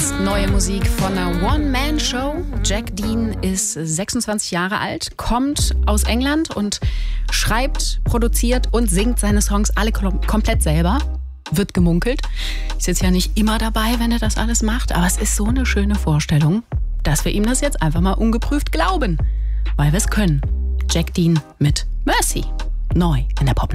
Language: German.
Jetzt neue Musik von einer One-Man-Show. Jack Dean ist 26 Jahre alt, kommt aus England und schreibt, produziert und singt seine Songs alle komplett selber. Wird gemunkelt. Ich sitze ja nicht immer dabei, wenn er das alles macht, aber es ist so eine schöne Vorstellung, dass wir ihm das jetzt einfach mal ungeprüft glauben, weil wir es können. Jack Dean mit Mercy. Neu in der Pop.